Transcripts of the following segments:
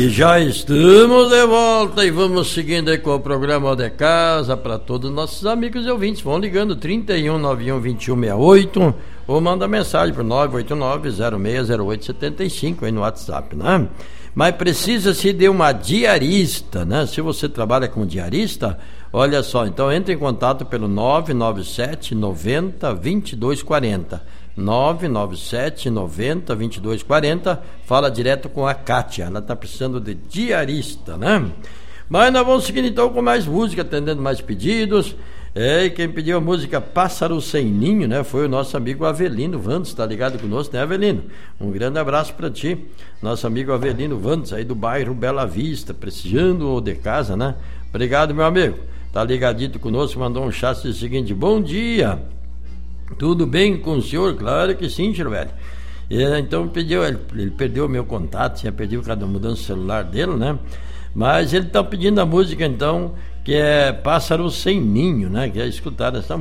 E já estamos de volta e vamos seguindo aí com o programa de casa para todos os nossos amigos e ouvintes. Vão ligando 3191-2168 ou manda mensagem para 989-060875 aí no WhatsApp, né? Mas precisa-se de uma diarista, né? Se você trabalha como diarista, olha só, então entre em contato pelo 997 90 2240. 997 90 2240. Fala direto com a Kátia, ela está precisando de diarista, né? Mas nós vamos seguindo então com mais música, atendendo mais pedidos. E quem pediu a música Pássaro Sem Ninho, né? Foi o nosso amigo Avelino Vandes, tá ligado conosco, né, Avelino? Um grande abraço para ti, nosso amigo Avelino Vandes, aí do bairro Bela Vista, precisando de casa, né? Obrigado, meu amigo, tá ligadito conosco, mandou um chat do seguinte: bom dia, tudo bem com o senhor? Claro que sim, tio velho. Então ele perdeu o meu contato, tinha perdido cada mudança do celular dele, né? Mas ele está pedindo a música então, que é Pássaro Sem Ninho, né? Que é escutar essa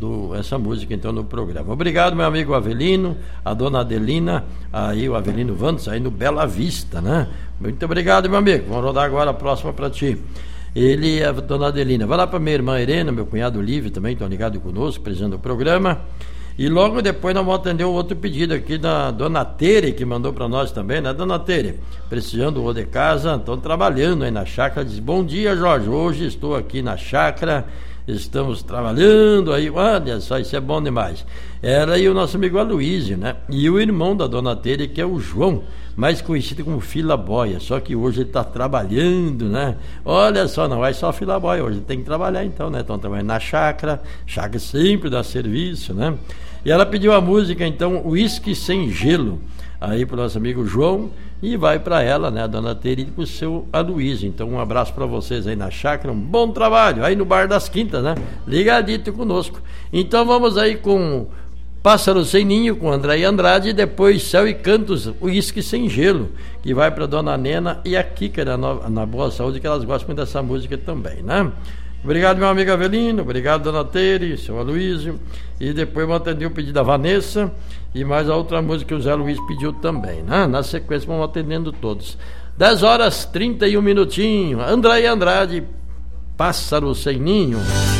música então no programa. Obrigado, meu amigo Avelino, a dona Adelina, aí o Avelino Vandes, aí no Bela Vista, né? Muito obrigado, meu amigo. Vamos rodar agora a próxima para ti. Ele, a dona Adelina, vai lá para minha irmã Irena, meu cunhado Olívio também, estão ligados conosco, presente do programa. E logo depois nós vamos atender um outro pedido aqui da dona Tere, que mandou para nós também, né, dona Tere? Precisando de casa, estão trabalhando aí na chácara. Diz: bom dia, Jorge, hoje estou aqui na chácara, estamos trabalhando aí, olha só, isso é bom demais. Ela e o nosso amigo Aloísio, né? E o irmão da dona Tere, que é o João, mais conhecido como Fila Boia, só que hoje ele está trabalhando, né? Olha só, não é só Fila Boia, hoje ele tem que trabalhar então, né? Estão trabalhando na chácara sempre dá serviço, né? E ela pediu a música então, Uísque Sem Gelo, aí pro nosso amigo João, e vai para ela, né, a dona Tere, e pro seu Aloísio. Então um abraço para vocês aí na chácara, um bom trabalho aí no Bar das Quintas, né? Ligadito conosco. Então vamos aí com Pássaro Sem Ninho, com André Andrade, e depois Céu e Cantos, Uísque Sem Gelo, que vai para dona Nena e a Kika na Boa Saúde, que elas gostam muito dessa música também, né? Obrigado, meu amigo Avelino, obrigado, dona Tere, seu Aloísio, e depois vamos atender o pedido da Vanessa e mais a outra música que o Zé Luiz pediu também, né? Na sequência vamos atendendo todos. 10h31, André Andrade, Pássaro Sem Ninho.